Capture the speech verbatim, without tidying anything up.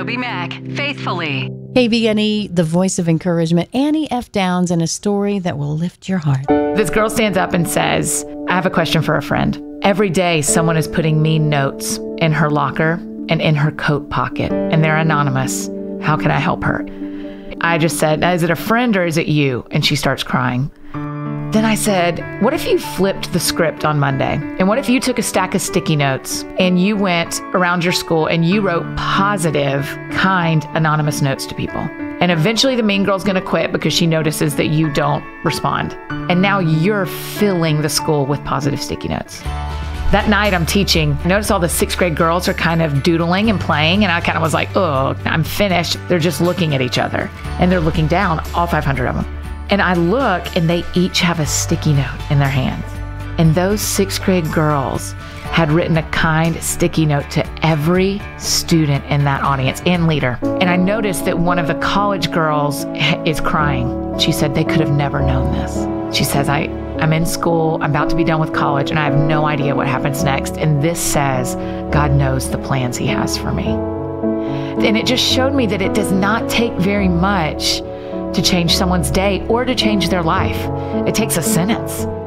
TobyMac, faithfully. K V N E, the voice of encouragement, Annie F. Downs, and a story that will lift your heart. This girl stands up and says, I have a question for a friend. Every day, someone is putting mean notes in her locker and in her coat pocket, and they're anonymous. How can I help her? I just said, is it a friend or is it you? And she starts crying. Then I said, what if you flipped the script on Monday? And what if you took a stack of sticky notes and you went around your school and you wrote positive, kind, anonymous notes to people? And eventually the mean girl's going to quit because she notices that you don't respond. And now you're filling the school with positive sticky notes. That night I'm teaching. Notice all the sixth grade girls are kind of doodling and playing. And I kind of was like, oh, I'm finished. They're just looking at each other. And they're looking down, all five hundred of them. And I look and they each have a sticky note in their hands. And those sixth grade girls had written a kind sticky note to every student in that audience and leader. And I noticed that one of the college girls is crying. She said, they could have never known this. She says, I, I'm in school, I'm about to be done with college, and I have no idea what happens next. And this says, God knows the plans he has for me. And it just showed me that it does not take very much to change someone's day or to change their life. It takes a sentence.